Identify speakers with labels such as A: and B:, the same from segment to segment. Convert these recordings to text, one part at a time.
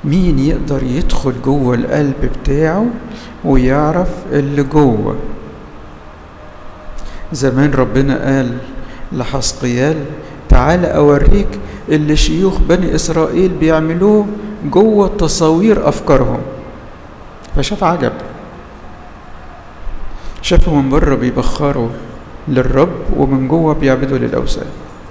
A: مين يقدر يدخل جوه القلب بتاعه ويعرف اللي جوه؟ زمان ربنا قال لحزقيال تعال أوريك اللي شيوخ بني إسرائيل بيعملوه جوه تصاوير أفكارهم. فشاف عجب، شافوا من بره بيبخروا للرب ومن جوه بيعبدوا للأوثان.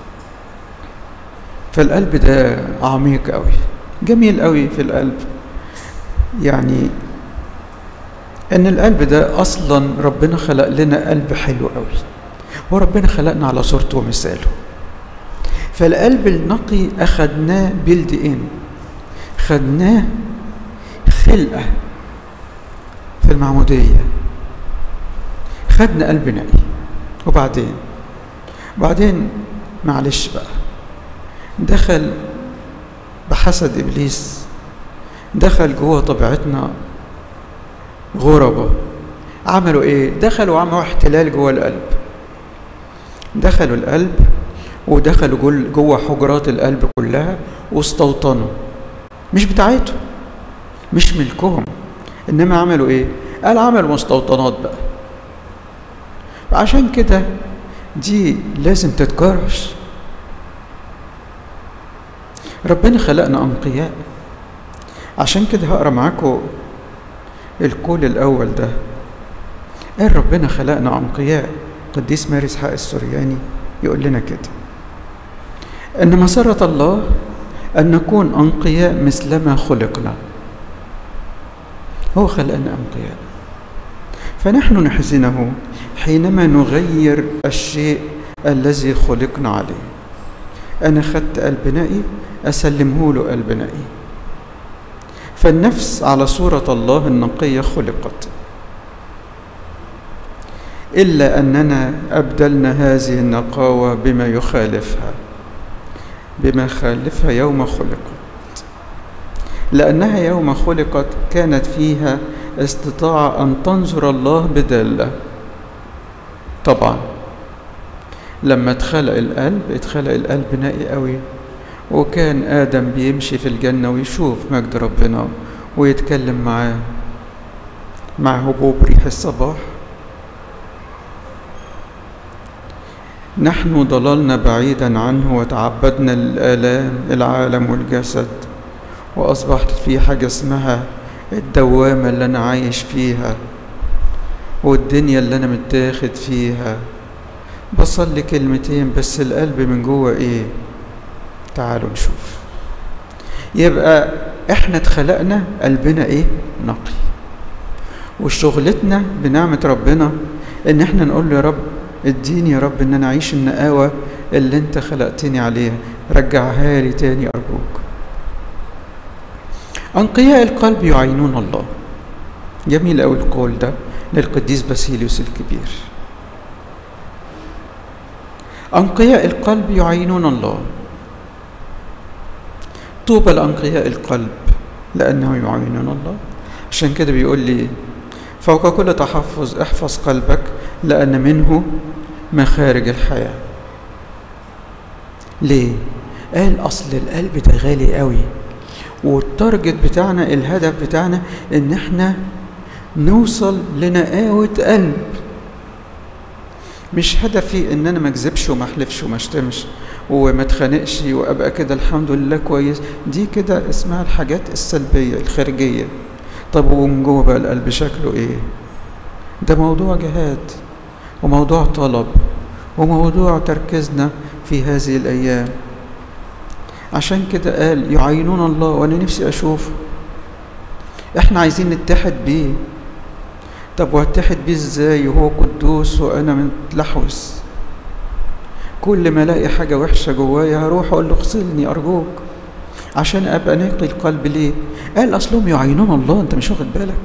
A: فالقلب ده عميق قوي، جميل قوي في القلب. يعني ان القلب ده اصلا ربنا خلق لنا قلب حلو قوي، وربنا خلقنا على صورته ومثاله. فالقلب النقي اخدناه بيلد ان، خدناه خلقه في المعموديه، خدنا قلب نقي. وبعدين معلش بقى، دخل بحسد ابليس، دخل جوه طبيعتنا غربة. عملوا ايه؟ دخلوا عملوا احتلال جوه القلب، دخلوا القلب ودخلوا جوه حجرات القلب كلها واستوطنوا. مش بتاعتهم، مش ملكهم، انما عملوا ايه؟ قال عملوا مستوطنات بقى. عشان كده دي لازم تتجرش. ربنا خلقنا أنقياء. عشان كده هقرا معاكم القول الأول ده. قال ربنا خلقنا أنقياء. قديس ماري إسحاق السورياني يقول لنا كده: إن مسرة الله أن نكون أنقياء مثلما خلقنا. هو خلقنا أنقياء، فنحن نحزنه حينما نغير الشيء الذي خلقنا عليه. أنا خدت قلب نقي أسلمه له قلب نقي. فالنفس على صورة الله النقية خلقت، إلا أننا أبدلنا هذه النقاوة بما خالفها يوم خلقت، لأنها يوم خلقت كانت فيها استطاعة أن تنظر الله بدالة. طبعا لما اتخلق القلب نقي قوي، وكان آدم بيمشي في الجنة ويشوف مجد ربنا ويتكلم معاه مع هبوب ريح الصباح. نحن ضللنا بعيدا عنه وتعبدنا للآلام العالم والجسد، وأصبحت في حاجة اسمها الدوامة اللي أنا عايش فيها والدنيا اللي أنا متاخد فيها. بصلي كلمتين بس القلب من جوه إيه؟ تعالوا نشوف. يبقى احنا اتخلقنا قلبنا ايه؟ نقي. وشغلتنا بنعمة ربنا ان احنا نقول له يا رب اديني يا رب ان انا اعيش النقاوة اللي انت خلقتني عليها، رجعها لي تاني ارجوك. انقياء القلب يعينون الله. جميل قوي القول ده للقديس باسيليوس الكبير. انقياء القلب يعينون الله. طوبى لأنقياء القلب لأنه يعينون الله. عشان كده بيقول لي فوق كل تحفظ احفظ قلبك لأن منه مخارج الحياة. ليه؟ قال أصل القلب ده غالي قوي، والتارجت بتاعنا الهدف بتاعنا إن احنا نوصل لنقاوة قلب. مش هدفي ان انا ما اكذبش وما احلفش وما اشتمش وما اتخانقش وابقى كده الحمد لله كويس. دي كده اسمها الحاجات السلبيه الخارجيه. طب ومن جوه بقى القلب شكله ايه؟ ده موضوع جهاد وموضوع طلب وموضوع تركيزنا في هذه الايام. عشان كده قال يعينون الله، وانا نفسي اشوفه. احنا عايزين نتحد بيه. طب واتحد بيه ازاي وهو قدوس وانا متلحوس؟ كل ما الاقي حاجه وحشه جوايا هروح اقول له اغسلني ارجوك عشان ابقى نقي القلب. ليه؟ قال اصلهم يعينون الله. انت مش واخد بالك؟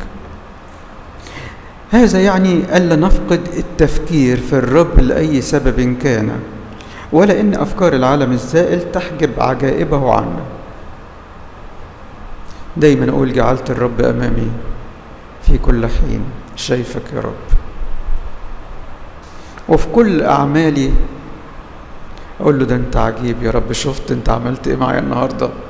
A: هذا يعني الا نفقد التفكير في الرب لاي سبب كان، ولا ان افكار العالم الزائل تحجب عجائبه عنا. دايما اقول جعلت الرب امامي في كل حين، شايفك يا رب. وفي كل أعمالي أقول له ده أنت عجيب يا رب، شفت أنت عملت إيه معايا النهاردة.